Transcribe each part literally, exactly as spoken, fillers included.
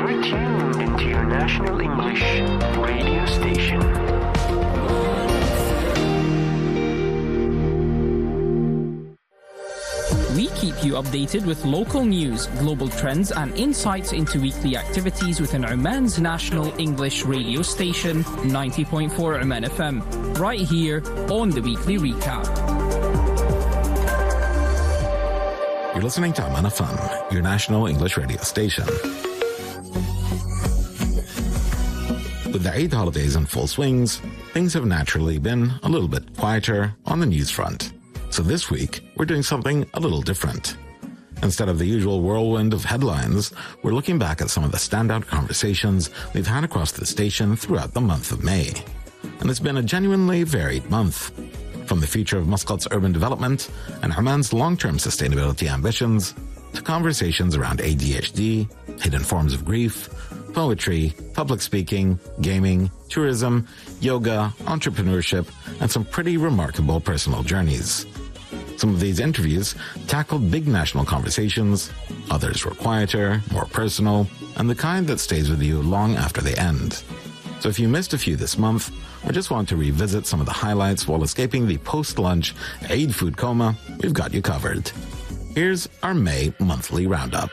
You're tuned into your national English radio station. We keep you updated with local news, global trends, and insights into weekly activities within Oman's national English radio station, ninety point four Oman F M, right here on the Weekly Recap. You're listening to Oman F M, your national English radio station. With the Eid holidays in full swings, things have naturally been a little bit quieter on the news front. So this week, we're doing something a little different. Instead of the usual whirlwind of headlines, we're looking back at some of the standout conversations we've had across the station throughout the month of May. And it's been a genuinely varied month. From the future of Muscat's urban development and Oman's long-term sustainability ambitions, to conversations around A D H D, hidden forms of grief, poetry, public speaking, gaming, tourism, yoga, entrepreneurship, and some pretty remarkable personal journeys. Some of these interviews tackled big national conversations, others were quieter, more personal, and the kind that stays with you long after they end. So if you missed a few this month, or just want to revisit some of the highlights while escaping the post-lunch Eid food coma, we've got you covered. Here's our May monthly roundup.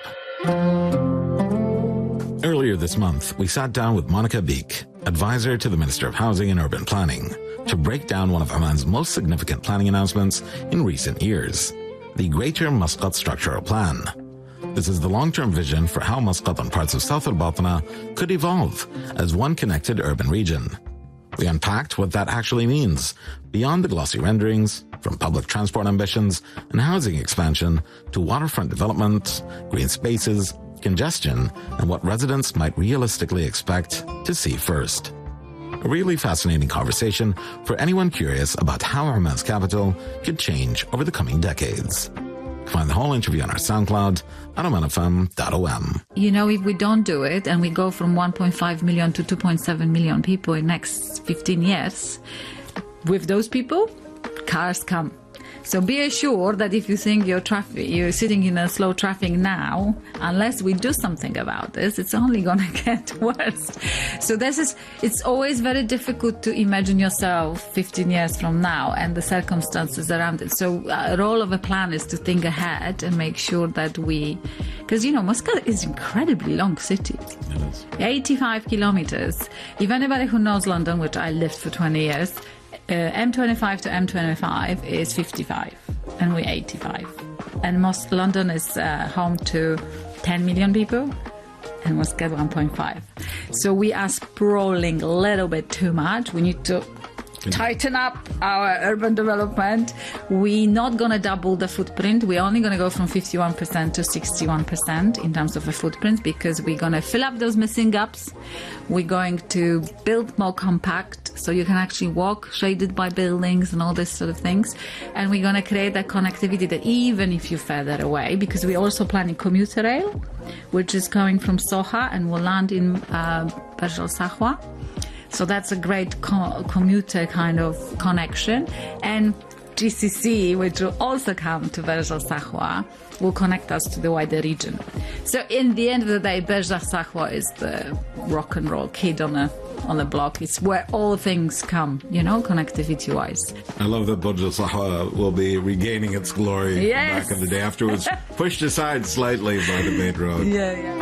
Earlier this month, we sat down with Monica Beek, advisor to the Minister of Housing and Urban Planning, to break down one of Oman's most significant planning announcements in recent years, the Greater Muscat Structural Plan. This is the long-term vision for how Muscat and parts of South Al-Batna could evolve as one connected urban region. We unpacked what that actually means, beyond the glossy renderings, from public transport ambitions and housing expansion to waterfront development, green spaces, congestion, and what residents might realistically expect to see first. A really fascinating conversation for anyone curious about how Oman's capital could change over the coming decades. Find the whole interview on our SoundCloud at oman f m dot o m. You know, if we don't do it and we go from one point five million to two point seven million people in the next fifteen years, with those people, cars come. So be assured that if you think you're, traffic, you're sitting in a slow traffic now, unless we do something about this, it's only going to get worse. So this is, it's always very difficult to imagine yourself fifteen years from now and the circumstances around it. So a role of a plan is to think ahead and make sure that we, because, you know, Muscat is an incredibly long city. It is. eighty-five kilometers. If anybody who knows London, which I lived for twenty years, Uh, M twenty-five to M twenty-five is fifty-five, and we're eighty-five. And most London is uh, home to ten million people, and Muscat one point five. So we are sprawling a little bit too much. We need to tighten up our urban development. We're not going to double the footprint. We're only going to go from fifty-one percent to sixty-one percent in terms of the footprint, because we're going to fill up those missing gaps. We're going to build more compact so you can actually walk shaded by buildings and all this sort of things. And we're going to create that connectivity that even if you're further away, because we're also planning commuter rail, which is coming from Soha and will land in uh, Burj Al Sahwa. So that's a great co- commuter kind of connection. And G C C, which will also come to Burj Al Sahwa, will connect us to the wider region. So in the end of the day, Burj Al Sahwa is the rock and roll kid on a on the block. It's where all things come, you know, connectivity-wise. I love that Burj Al Sahwa will be regaining its glory Yes. back in the day after it was pushed aside slightly by the main road. Yeah, yeah.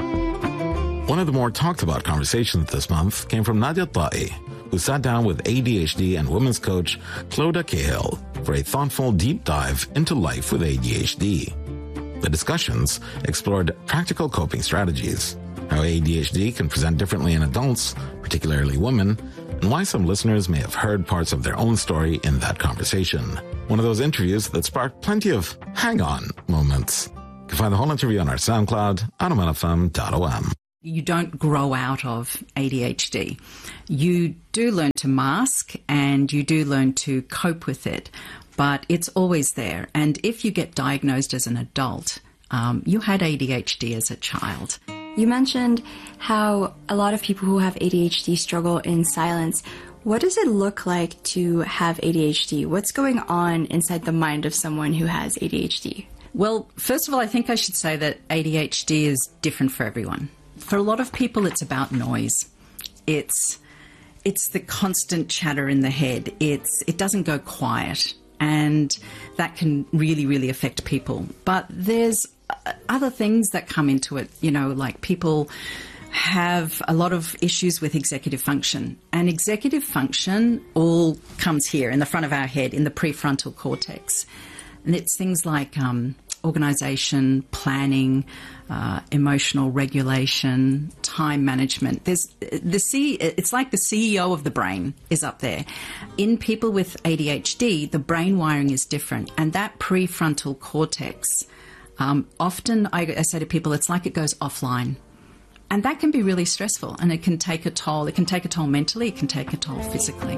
One of the more talked about conversations this month came from Nadia Ta'i, who sat down with A D H D and women's coach Clodagh Cahill for a thoughtful deep dive into life with A D H D. The discussions explored practical coping strategies, how A D H D can present differently in adults, particularly women, and why some listeners may have heard parts of their own story in that conversation. One of those interviews that sparked plenty of hang on moments. You can find the whole interview on our SoundCloud at oman f m dot o m. You don't grow out of A D H D. You do learn to mask and you do learn to cope with it, but it's always there. And if you get diagnosed as an adult, um, you had A D H D as a child. You mentioned how a lot of people who have A D H D struggle in silence. What does it look like to have A D H D? What's going on inside the mind of someone who has A D H D? Well, first of all, I think I should say that A D H D is different for everyone. For a lot of people, it's about noise. It's it's the constant chatter in the head. It's it doesn't go quiet, and that can really, really affect people. But there's other things that come into it, you know, like people have a lot of issues with executive function. And executive function all comes here in the front of our head, in the prefrontal cortex. And it's things like um, organisation, planning, uh, emotional regulation, time management. There's the C. It's like the C E O of the brain is up there. In people with A D H D, the brain wiring is different, and that prefrontal cortex, um, often I, I say to people, it's like it goes offline. And that can be really stressful, and it can take a toll. It can take a toll mentally, it can take a toll physically.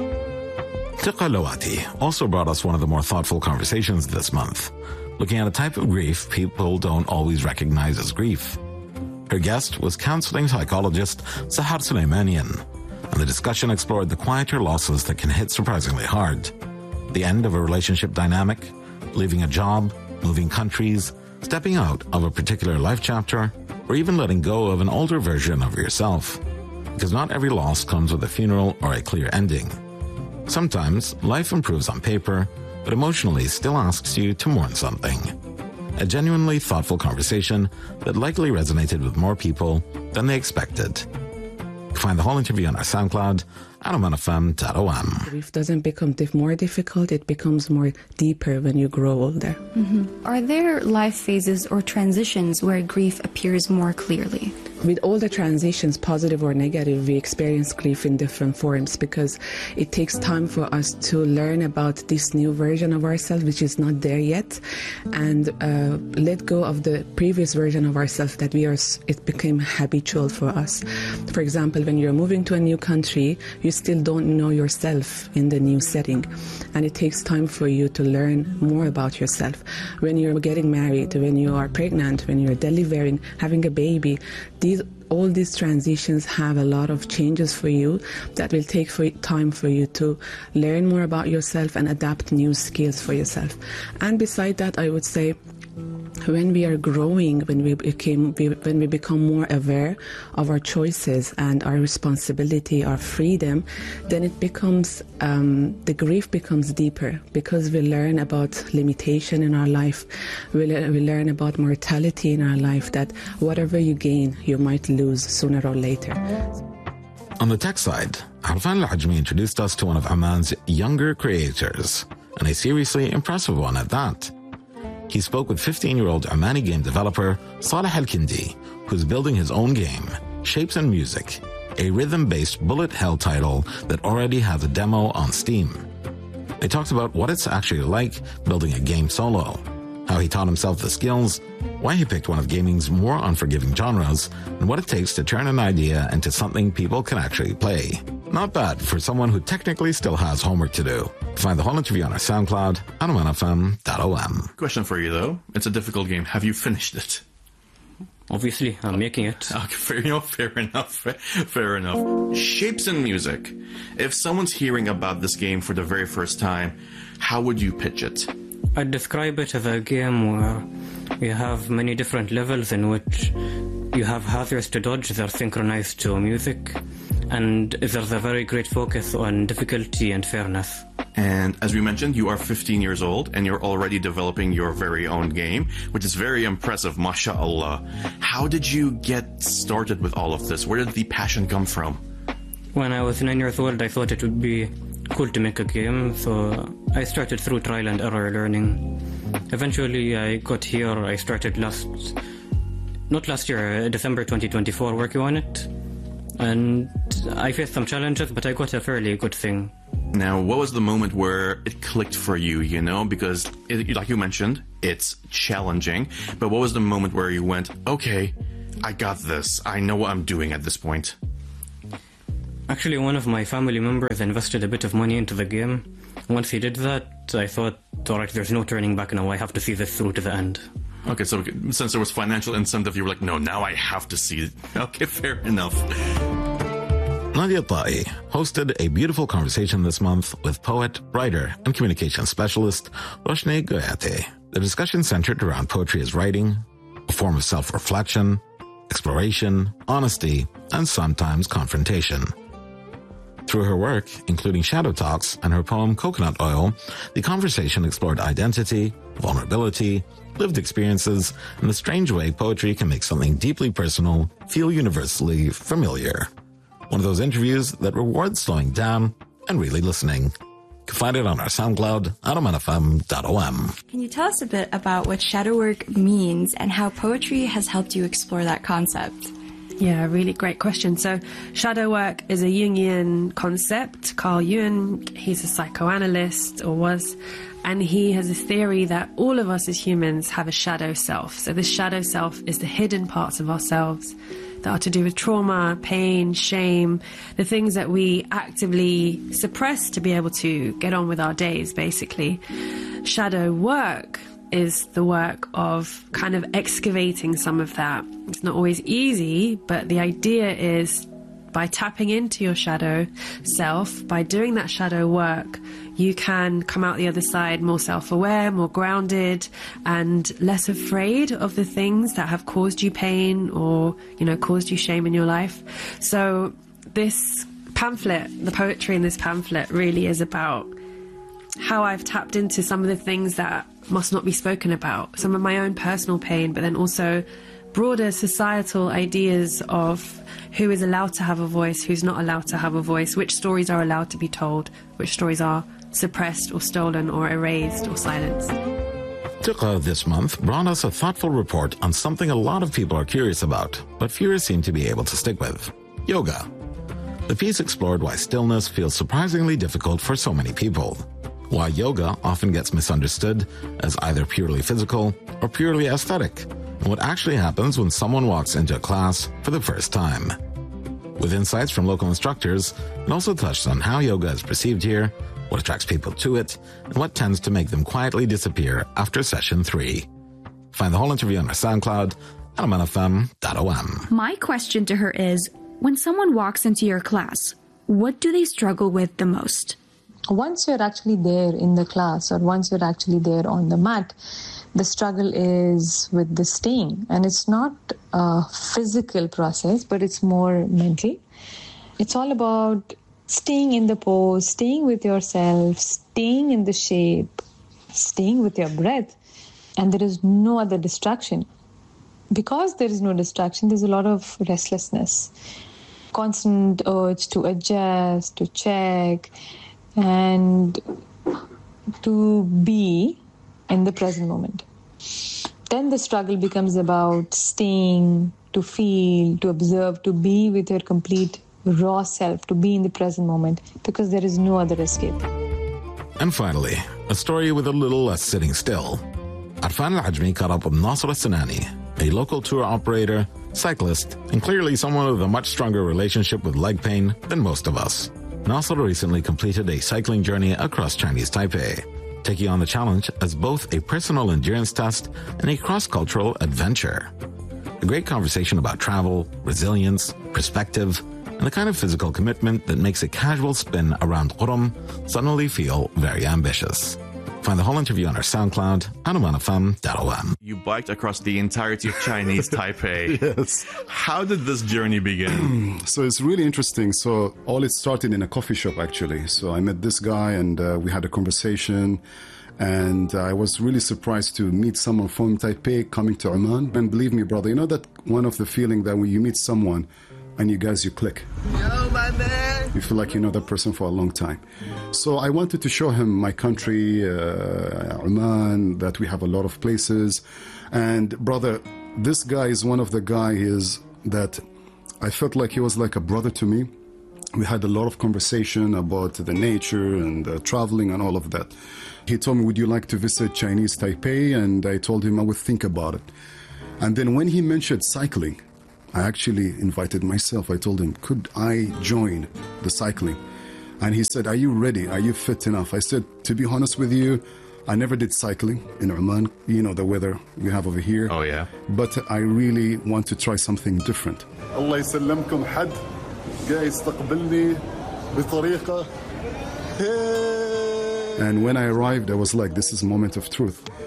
Tiqa Lawati also brought us one of the more thoughtful conversations this month, looking at a type of grief people don't always recognize as grief. Her guest was counseling psychologist Sahar Suleimanian, and the discussion explored the quieter losses that can hit surprisingly hard. The end of a relationship dynamic, leaving a job, moving countries, stepping out of a particular life chapter, or even letting go of an older version of yourself. Because not every loss comes with a funeral or a clear ending. Sometimes life improves on paper, but emotionally still asks you to mourn something. A genuinely thoughtful conversation that likely resonated with more people than they expected. Find the whole interview on our SoundCloud at oman f m dot o m. Grief doesn't become dif- more difficult, it becomes more deeper when you grow older. Mm-hmm. Are there life phases or transitions where grief appears more clearly? With all the transitions, positive or negative, we experience grief in different forms because it takes time for us to learn about this new version of ourselves, which is not there yet, and uh, let go of the previous version of ourselves that we are. It became habitual for us. For example, when you're moving to a new country, you still don't know yourself in the new setting, and it takes time for you to learn more about yourself. When you're getting married, when you are pregnant, when you're delivering, having a baby, these all these transitions have a lot of changes for you that will take for time for you to learn more about yourself and adapt new skills for yourself. And beside that, I would say, when we are growing, when we became, when we become more aware of our choices and our responsibility, our freedom, then it becomes, um, the grief becomes deeper because we learn about limitation in our life. We, le- we learn about mortality in our life, that whatever you gain, you might lose sooner or later. On the tech side, Arfan Al-Ajmi introduced us to one of Oman's younger creators, and a seriously impressive one at that. He spoke with fifteen-year-old Omani game developer Saleh Al-Kindi, who's building his own game, Shapes and Music, a rhythm-based bullet hell title that already has a demo on Steam. They talked about what it's actually like building a game solo, how he taught himself the skills, why he picked one of gaming's more unforgiving genres, and what it takes to turn an idea into something people can actually play. Not bad for someone who technically still has homework to do. Find the whole interview on our SoundCloud at oman f m dot o m. Question for you, though. It's a difficult game. Have you finished it? Obviously, I'm making it. Okay, fair enough, fair enough, fair enough. Shapes and Music. If someone's hearing about this game for the very first time, how would you pitch it? I'd describe it as a game where you have many different levels in which you have hazards to dodge that are synchronized to music, and there's a very great focus on difficulty and fairness. And as we mentioned, you are fifteen years old and you're already developing your very own game, which is very impressive, mashallah. How did you get started with all of this? Where did the passion come from? When I was nine years old, I thought it would be cool to make a game, so I started through trial and error learning. Eventually, I got here. I started last, not last year, December twenty twenty-four, working on it. And I faced some challenges, but I got a fairly good thing. Now, what was the moment where it clicked for you, you know? Because, it, like you mentioned, it's challenging. But what was the moment where you went, okay, I got this. I know what I'm doing at this point? Actually, one of my family members invested a bit of money into the game. Once he did that, I thought, all right, there's no turning back now. I have to see this through to the end. Okay, so since there was financial incentive, you were like, no, now I have to see it. Okay, fair enough. Nadia Ta'i hosted a beautiful conversation this month with poet, writer, and communication specialist Roshni Goyate. The discussion centered around poetry as writing, a form of self-reflection, exploration, honesty, and sometimes confrontation. Through her work, including Shadow Talks and her poem Coconut Oil, the conversation explored identity, vulnerability, lived experiences, and the strange way poetry can make something deeply personal feel universally familiar. One of those interviews that rewards slowing down and really listening. You can find it on our SoundCloud at oman f m dot o m. Can you tell us a bit about what shadow work means and how poetry has helped you explore that concept? Yeah, really great question. So shadow work is a Jungian concept. Carl Jung, he's a psychoanalyst, or was, and he has a theory that all of us as humans have a shadow self. So this shadow self is the hidden parts of ourselves that are to do with trauma, pain, shame, the things that we actively suppress to be able to get on with our days, basically. Shadow work is the work of kind of excavating some of that. It's not always easy, but the idea is by tapping into your shadow self, by doing that shadow work, you can come out the other side more self-aware, more grounded, and less afraid of the things that have caused you pain or, you know, caused you shame in your life. So this pamphlet, the poetry in this pamphlet, really is about how I've tapped into some of the things that must not be spoken about, some of my own personal pain, but then also broader societal ideas of who is allowed to have a voice, who's not allowed to have a voice, which stories are allowed to be told, which stories are suppressed or stolen or erased or silenced. Tuqa this month brought us a thoughtful report on something a lot of people are curious about, but fewer seem to be able to stick with: yoga. The piece explored why stillness feels surprisingly difficult for so many people, why yoga often gets misunderstood as either purely physical or purely aesthetic, and what actually happens when someone walks into a class for the first time. With insights from local instructors, it also touched on how yoga is perceived here, what attracts people to it, and what tends to make them quietly disappear after session three. Find the whole interview on our SoundCloud at oman f m dot o m. My question to her is, when someone walks into your class, what do they struggle with the most? Once you're actually there in the class, or once you're actually there on the mat, the struggle is with the staying. And it's not a physical process, but it's more mental. It's all about staying in the pose, staying with yourself, staying in the shape, staying with your breath. And there is no other distraction. Because there is no distraction, there's a lot of restlessness, constant urge to adjust, to check, and to be in the present moment. Then the struggle becomes about staying, to feel, to observe, to be with your complete raw self, to be in the present moment, because there is no other escape. And finally, a story with a little less sitting still. Arfan Al-Ajmi caught up with Nasser Al-Sinani, a local tour operator, cyclist, and clearly someone with a much stronger relationship with leg pain than most of us. Nasser recently completed a cycling journey across Chinese Taipei, taking on the challenge as both a personal endurance test and a cross-cultural adventure. A great conversation about travel, resilience, perspective, and the kind of physical commitment that makes a casual spin around Qurum suddenly feel very ambitious. Find the whole interview on our SoundCloud at oman f m dot o m. You biked across the entirety of Chinese Taipei. Yes. How did this journey begin? So it's really interesting. So all it started in a coffee shop, actually. So I met this guy and uh, we had a conversation. And I was really surprised to meet someone from Taipei coming to Oman. And believe me, brother, you know that one of the feeling that when you meet someone and you guys, you click. Yo, my man. You feel like you know that person for a long time. So I wanted to show him my country, uh, Oman, that we have a lot of places. And brother, this guy is one of the guys that I felt like he was like a brother to me. We had a lot of conversation about the nature and uh, traveling and all of that. He told me, would you like to visit Chinese Taipei? And I told him I would think about it. And then when he mentioned cycling, I actually invited myself. I told him, could I join the cycling? And he said, are you ready? Are you fit enough? I said, to be honest with you, I never did cycling in Oman. You know, the weather we have over here. Oh, yeah. But I really want to try something different. Allah يسلمكم حد جاي يستقبلني بطريقة. And when I arrived, I was like, this is a moment of truth.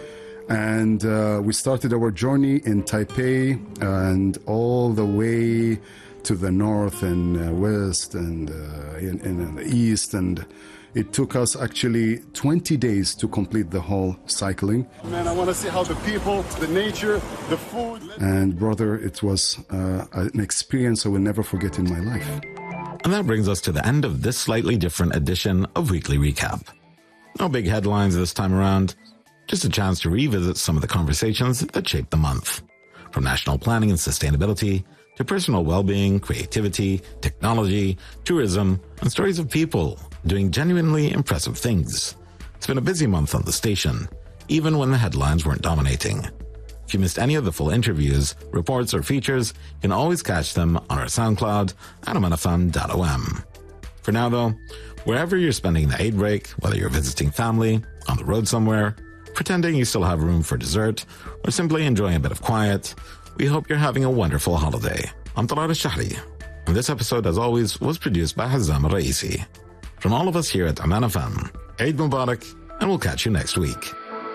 And uh, we started our journey in Taipei and all the way to the north and uh, west and uh, in, in the east. And it took us actually twenty days to complete the whole cycling. Man, I want to see how the people, the nature, the food. And brother, it was uh, an experience I will never forget in my life. And that brings us to the end of this slightly different edition of Weekly Recap. No big headlines this time around, just a chance to revisit some of the conversations that shaped the month. From national planning and sustainability, to personal well-being, creativity, technology, tourism, and stories of people doing genuinely impressive things. It's been a busy month on the station, even when the headlines weren't dominating. If you missed any of the full interviews, reports, or features, you can always catch them on our SoundCloud at oman f m dot o m. For now, though, wherever you're spending the Eid break, whether you're visiting family, on the road somewhere, pretending you still have room for dessert, or simply enjoying a bit of quiet, we hope you're having a wonderful holiday. I'm Talar al-Shahri, and this episode, as always, was produced by Hazam al-Raisi. From all of us here at Oman F M, Eid Mubarak, and we'll catch you next week.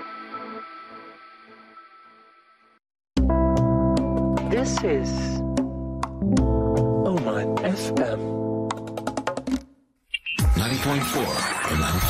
This is Oman F M. ninety point four Oman